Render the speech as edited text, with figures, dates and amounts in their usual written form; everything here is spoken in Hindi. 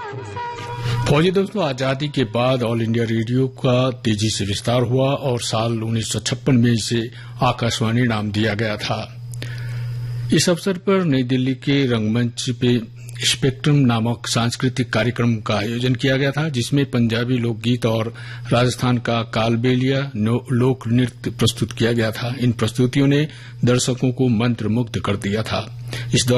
फौजी दोस्तों, आजादी के बाद ऑल इंडिया रेडियो का तेजी से विस्तार हुआ और साल 1956 में इसे आकाशवाणी नाम दिया गया था। इस अवसर पर नई दिल्ली के रंगमंच पे स्पेक्ट्रम नामक सांस्कृतिक कार्यक्रम का आयोजन किया गया था, जिसमें पंजाबी लोकगीत और राजस्थान का कालबेलिया लोक नृत्य प्रस्तुत किया गया था। इन प्रस्तुतियों ने दर्शकों को मंत्रमुग्ध कर दिया था। इस